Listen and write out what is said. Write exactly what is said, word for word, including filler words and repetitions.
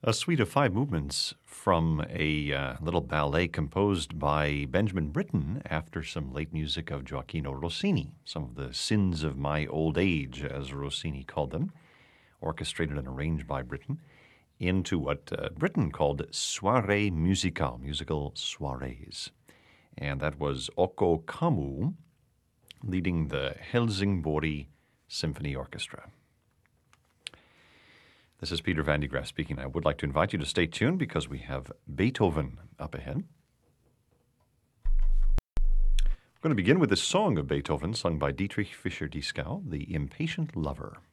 A suite of five movements from a uh, little ballet composed by Benjamin Britten after some late music of Gioacchino Rossini, some of the sins of my old age, as Rossini called them, orchestrated and arranged by Britten, into what uh, Britten called soirée musicale, musical soirees. And that was Occo Kamu leading the Helsingborg Symphony Orchestra. This is Peter Van de Graaff speaking. I would like to invite you to stay tuned because we have Beethoven up ahead. We're going to begin with this song of Beethoven sung by Dietrich Fischer-Dieskau, The Impatient Lover.